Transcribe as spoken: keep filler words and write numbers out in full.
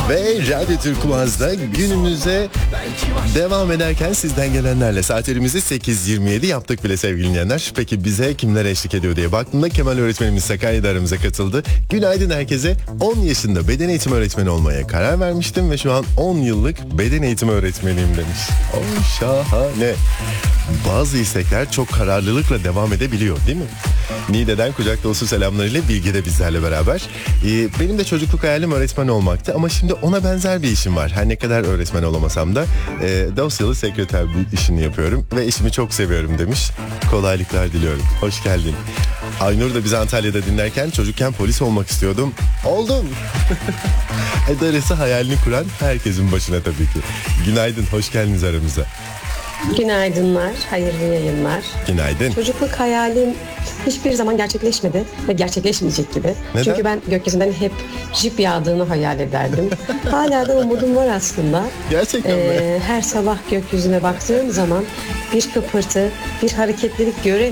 Ve Radyo Türk Kulağınız'da günümüze devam ederken sizden gelenlerle saatlerimizi sekiz yirmi yedi yaptık bile sevgili dinleyenler. Peki bize kimler eşlik ediyor diye baktığımda Kemal öğretmenimiz Sakarya'da aramıza katıldı. Günaydın herkese. on yaşında beden eğitimi öğretmeni olmaya karar vermiştim ve şu an on yıllık beden eğitimi öğretmeniyim demiş. Oh, şahane. Bazı istekler çok kararlılıkla devam edebiliyor değil mi? Niğde'den kucak dolusu selamlarıyla Bilge de bizlerle beraber. Ee, benim de çocukluk hayalim öğretmen olmaktı ama şimdi ona benzer bir işim var. Her ne kadar öğretmen olamasam da e, dosyalı sekreter bir işini yapıyorum ve işimi çok seviyorum demiş. Kolaylıklar diliyorum. Hoş geldin. Aynur da bizi Antalya'da dinlerken çocukken polis olmak istiyordum. Oldum. e, darısı hayalini kuran herkesin başına tabii ki. Günaydın, hoş geldiniz aramıza. Günaydınlar, hayırlı yayınlar. Günaydın. Çocukluk hayalim hiçbir zaman gerçekleşmedi ve gerçekleşmeyecek gibi. Neden? Çünkü ben gökyüzünden hep jip yağdığını hayal ederdim. Hala da umudum var aslında. Gerçekten mi? Ee, her sabah gökyüzüne baktığım zaman bir kıpırtı, bir hareketlilik göre